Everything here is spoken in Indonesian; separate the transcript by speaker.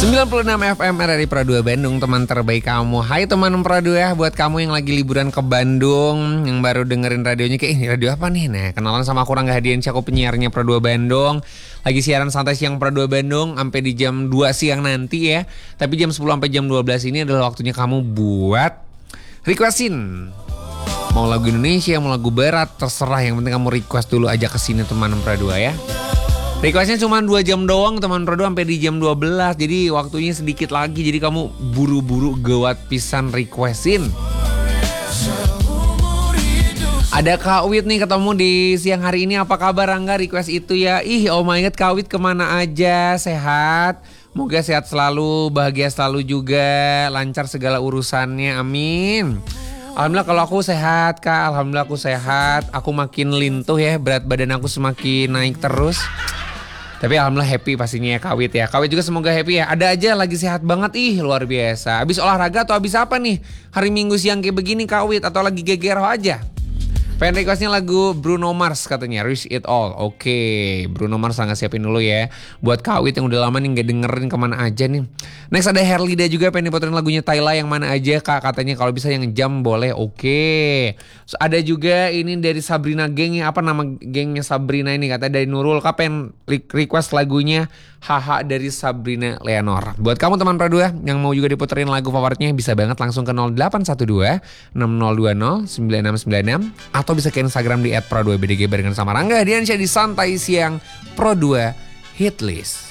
Speaker 1: 96 FM RRI Pro 2 Bandung, teman terbaik kamu. Hai teman Pro 2 ya, buat kamu yang lagi liburan ke Bandung, yang baru dengerin radionya kayak ini radio apa nih? Nah, kenalan sama aku Rangga Hadiansyah, aku penyiarnya Pro 2 Bandung. Lagi siaran santai siang Pro 2 Bandung sampai di jam 2 siang nanti ya. Tapi jam 10 sampai jam 12 ini adalah waktunya kamu buat requestin. Mau lagu Indonesia, mau lagu barat, terserah, yang penting kamu request dulu aja ke sini teman Pro 2 ya. Requestnya cuma 2 jam doang teman Pro 2 sampai di jam 12. Jadi waktunya sedikit lagi. Jadi kamu buru-buru gawat pisan requestin. Ada Kak Wit nih ketemu di siang hari ini. Apa kabar Rangga? Request itu ya. Ih, oh my god, Kak Wit kemana aja? Sehat? Moga sehat selalu, bahagia selalu juga, lancar segala urusannya, amin. Alhamdulillah kalau aku sehat Kak. Alhamdulillah aku sehat. Aku makin lintuh ya, berat badan aku semakin naik terus. Tapi alhamdulillah happy pastinya ya Kak Wit ya. Kak Wit juga semoga happy ya. Ada aja lagi sehat banget, ih luar biasa. Habis olahraga atau habis apa nih? Hari Minggu siang kayak begini Kak Wit, atau lagi gegero aja? Pengen requestnya lagu Bruno Mars katanya, Risk It All. Oke, Bruno Mars sangat siapin dulu ya. Buat Kak Wit yang udah lama nih gak dengerin kemana aja nih. Next ada Herlida juga pengen diputerin lagunya Tayla, yang mana aja Kak, katanya kalau bisa yang jam boleh. Oke. So, ada juga ini dari Sabrina gengnya, apa nama gengnya Sabrina ini, katanya dari Nurul. Kak pengen request lagunya Haha dari Sabrina Leonor. Buat kamu teman Pro 2 yang mau juga diputerin lagu favoritnya, bisa banget langsung ke 0812 6020 9696 atau bisa ke Instagram di @pro2bdg barengan sama Rangga Hadiansyah di Santai Siang Pro 2 Hitlist.